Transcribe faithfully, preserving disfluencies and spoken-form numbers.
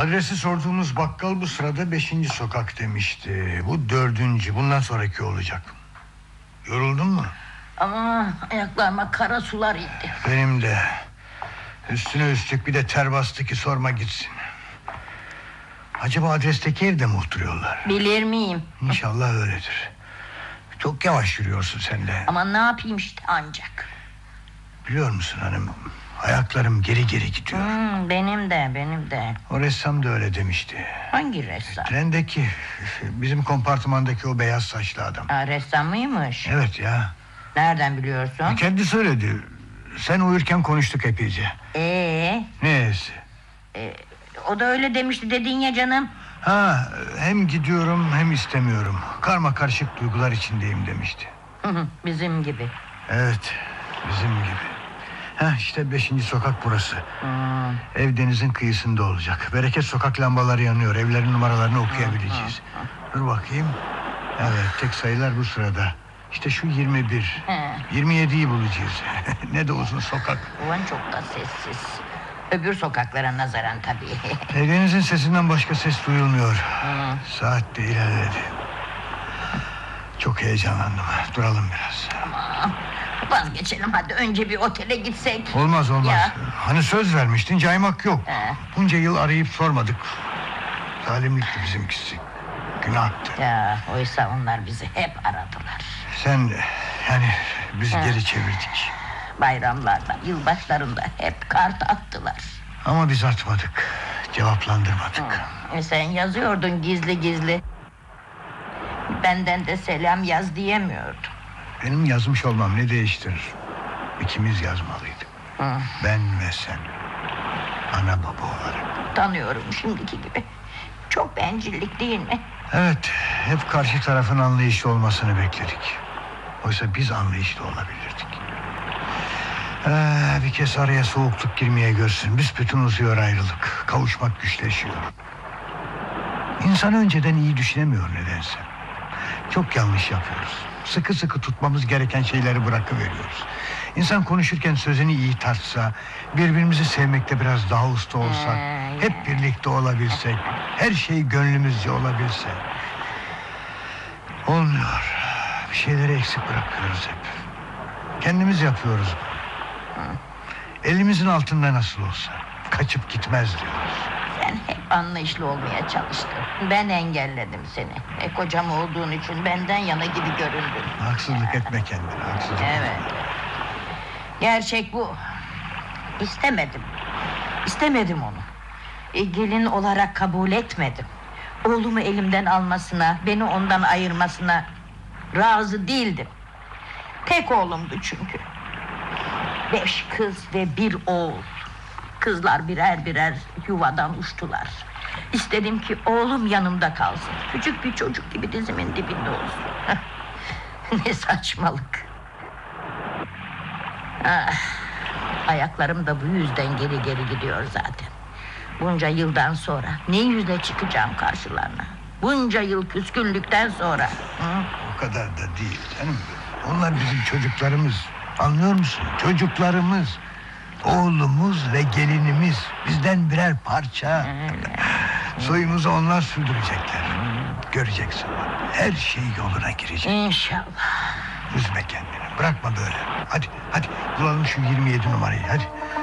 Adresi sorduğumuz bakkal bu sırada beşinci sokak demişti. Bu dördüncü, bundan sonraki olacak. Yoruldun mu? Ama ayaklarıma kara sular indi. Benim de. Üstüne üstlük bir de ter bastı ki sorma gitsin. Acaba adresteki evde mi oturuyorlar? Bilir miyim? İnşallah öyledir. Çok yavaş yürüyorsun sen de. Ama ne yapayım işte ancak. Biliyor musun hanım, ayaklarım geri geri gidiyor. Hmm, benim de benim de. O ressam da öyle demişti. Hangi ressam? Trendeki, bizim kompartımandaki o beyaz saçlı adam. Ha, ressam mıymış? Evet ya. Nereden biliyorsun? Kendi söyledi. Sen uyurken konuştuk epeyce. Ee, Neyse. e, o da öyle demişti dedin ya canım. Ha, hem gidiyorum hem istemiyorum. Karma karışık duygular içindeyim demişti. Hı hı, bizim gibi. Evet, bizim gibi. Ha, işte beşinci sokak burası. Hmm. Ev denizin kıyısında olacak. Bereket sokak lambaları yanıyor. Evlerin numaralarını okuyabileceğiz. Dur bakayım. Evet, tek sayılar bu sırada. İşte şu yirmi bir. He. yirmi yediyi bulacağız. Ne de uzun sokak. Ulan çok da sessiz. Öbür sokaklara nazaran tabii. Evdenizin sesinden başka ses duyulmuyor. Hı. Saat de ilerledi. Çok heyecanlandım. Duralım biraz. Tamam. Vazgeçelim hadi, önce bir otele gitsek. Olmaz olmaz. Ya. Hani söz vermiştin, caymak yok. He. Bunca yıl arayıp sormadık. Zalimlikti bizimkisi. Günahtı. Ya oysa onlar bizi hep aradılar. Sen yani bizi He. geri çevirdik. Bayramlarda, yılbaşlarında hep kart attılar. Ama biz atmadık. Cevaplandırmadık. Hı. E sen yazıyordun gizli gizli. Benden de selam yaz diyemiyordum. Benim yazmış olmam ne değiştirir? İkimiz yazmalıydık. Hı. Ben ve sen. Ana baba olarak. Tanıyorum şimdiki gibi. Çok bencillik değil mi? Evet, hep karşı tarafın anlayışlı olmasını bekledik. Oysa biz anlayışlı olabilirdik. Ee, bir kez araya soğukluk girmeye görsün. Büsbütün uzuyor ayrılık. Kavuşmak güçleşiyor. İnsan önceden iyi düşünemiyor nedense. Çok yanlış yapıyoruz. Sıkı sıkı tutmamız gereken şeyleri bırakıveriyoruz. İnsan konuşurken sözünü iyi tartsa, birbirimizi sevmekte biraz daha usta olsak, Ee, hep birlikte olabilsek, her şey gönlümüzce olabilse. Olmuyor. Bir şeyleri eksik bırakıyoruz hep. Kendimiz yapıyoruz. Elimizin altında nasıl olsa kaçıp gitmez diyoruz. Sen hep anlayışlı olmaya çalıştın. Ben engelledim seni. E kocam olduğun için benden yana gibi göründün. Haksızlık etme kendine, haksızlık etme. Evet. Gerçek bu. İstemedim. İstemedim onu. E, gelin olarak kabul etmedim. Oğlumu elimden almasına, beni ondan ayırmasına razı değildim. Tek oğlumdu çünkü. Beş kız ve bir oğul. Kızlar birer birer yuvadan uçtular. İstedim ki oğlum yanımda kalsın. Küçük bir çocuk gibi dizimin dibinde olsun. Ne saçmalık. Ah, ayaklarım da bu yüzden geri geri gidiyor zaten. Bunca yıldan sonra ne yüzle çıkacağım karşılarına? Bunca yıl küskünlükten sonra. Hı? O kadar da değil canım. Onlar bizim çocuklarımız. Anlıyor musun? Çocuklarımız. Oğlumuz ve gelinimiz. Bizden birer parça. Soyumuzu onlar sürdürecekler. Göreceksin. Her şey yoluna girecek. İnşallah. Üzme kendini. Bırakma böyle. Hadi hadi bulalım şu yirmi yedi numarayı hadi.